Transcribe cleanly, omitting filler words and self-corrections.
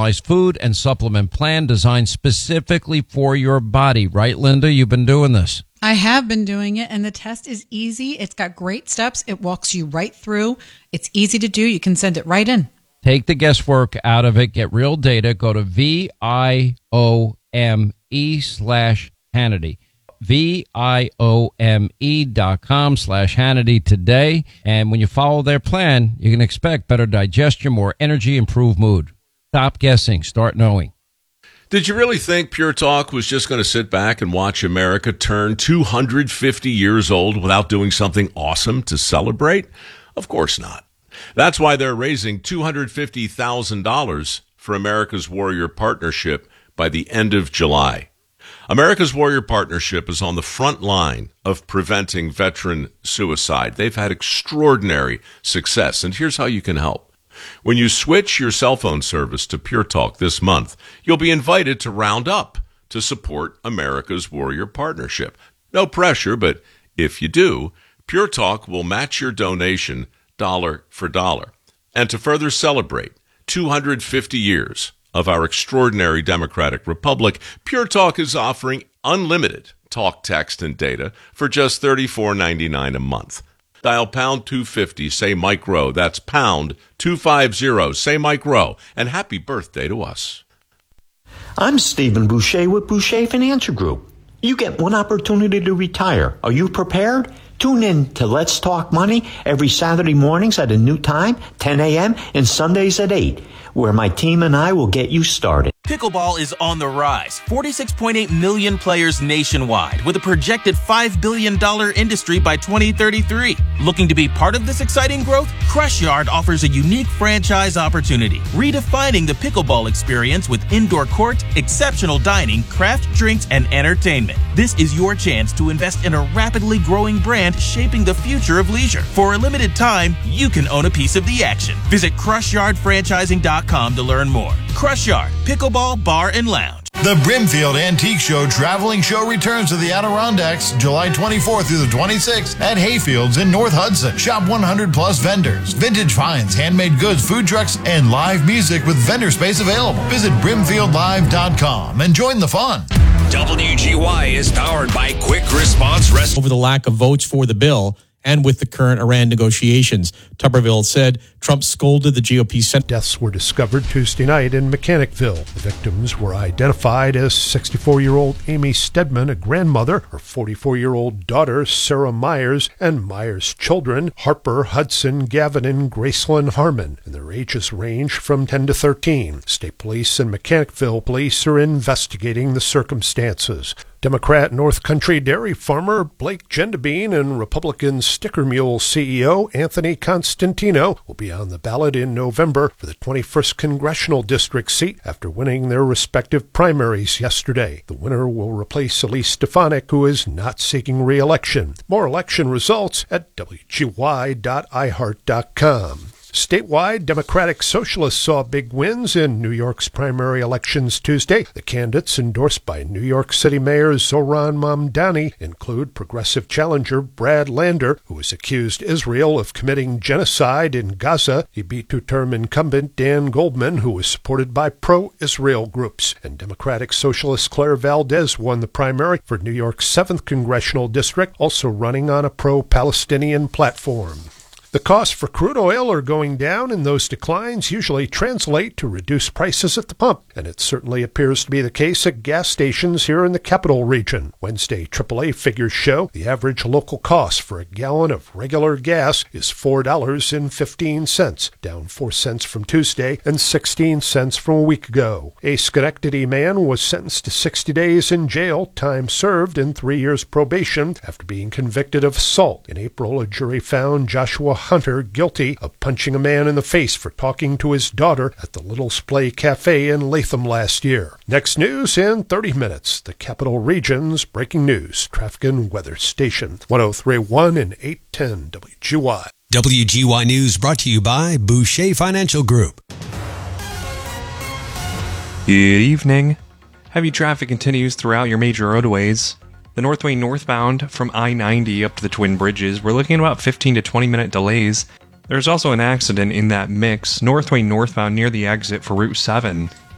personalized food and supplement plan designed specifically for your body. Right, Linda? You've been doing this. I have been doing it, and the test is easy. It's got great steps. It walks you right through. It's easy to do. You can send it right in. Take the guesswork out of it. Get real data. Go to VIOME/Hannity. VIOME.com/Hannity today. And when you follow their plan, you can expect better digestion, more energy, improved mood. Stop guessing. Start knowing. Did you really think Pure Talk was just going to sit back and watch America turn 250 years old without doing something awesome to celebrate? Of course not. That's why they're raising $250,000 for America's Warrior Partnership by the end of July. America's Warrior Partnership is on the front line of preventing veteran suicide. They've had extraordinary success, and here's how you can help. When you switch your cell phone service to Pure Talk this month, you'll be invited to round up to support America's Warrior Partnership. No pressure, but if you do, Pure Talk will match your donation dollar for dollar. And to further celebrate 250 years of our extraordinary democratic republic, Pure Talk is offering unlimited talk, text, and data for just $34.99 a month. Dial pound 250, say Mike Rowe. That's pound 250, say Mike Rowe. And happy birthday to us. I'm Stephen Boucher with Boucher Financial Group. You get one opportunity to retire. Are you prepared? Tune in to Let's Talk Money every Saturday mornings at a new time, 10 a.m., and Sundays at 8, where my team and I will get you started. Pickleball is on the rise. 46.8 million players nationwide with a projected $5 billion industry by 2033. Looking to be part of this exciting growth? Crush Yard offers a unique franchise opportunity, redefining the pickleball experience with indoor court, exceptional dining, craft drinks, and entertainment. This is your chance to invest in a rapidly growing brand shaping the future of leisure. For a limited time, you can own a piece of the action. Visit CrushYardFranchising.com to learn more. Crush Yard, Pickleball Bar and Lounge. The Brimfield Antique Show Traveling Show returns to the Adirondacks July 24th through the 26th at Hayfields in North Hudson. Shop 100 plus vendors, vintage finds, handmade goods, food trucks, and live music with vendor space available. Visit BrimfieldLive.com and join the fun. WGY is powered by Quick Response Rescue. Over the lack of votes for the bill and with the current Iran negotiations, Tuberville said Trump scolded the GOP Senate. Deaths were discovered Tuesday night in Mechanicville. The victims were identified as 64-year-old Amy Stedman, a grandmother, her 44-year-old daughter, Sarah Myers, and Myers' children, Harper, Hudson, Gavin, and Gracelyn Harmon, and their ages range from 10 to 13. State Police and Mechanicville Police are investigating the circumstances. Democrat North Country dairy farmer Blake Gendabine and Republican Sticker Mule CEO Anthony Constantino will be on the ballot in November for the 21st Congressional District seat after winning their respective primaries yesterday. The winner will replace Elise Stefanik, who is not seeking re-election. More election results at wgy.iheart.com. Statewide, Democratic Socialists saw big wins in New York's primary elections Tuesday. The candidates endorsed by New York City Mayor Zohran Mamdani include progressive challenger Brad Lander, who has accused Israel of committing genocide in Gaza. He beat two-term incumbent Dan Goldman, who was supported by pro-Israel groups. And Democratic Socialist Claire Valdez won the primary for New York's 7th Congressional District, also running on a pro-Palestinian platform. The costs for crude oil are going down, and those declines usually translate to reduced prices at the pump, and it certainly appears to be the case at gas stations here in the capital region. Wednesday AAA figures show the average local cost for a gallon of regular gas is $4.15, down 4 cents from Tuesday and 16 cents from a week ago. A Schenectady man was sentenced to 60 days in jail, time served, and 3 years probation after being convicted of assault. In April, a jury found Joshua Hunter guilty of punching a man in the face for talking to his daughter at the Little Splay Cafe in Latham last year. Next news in 30 minutes. The Capital Region's breaking news, traffic and weather station. 103.1 and 810 WGY. WGY News brought to you by Boucher Financial Group. Good evening. Heavy traffic continues throughout your major roadways. The Northway northbound from I-90 up to the Twin Bridges, we're looking at about 15 to 20 minute delays. There's also an accident in that mix, Northway northbound near the exit for Route 7.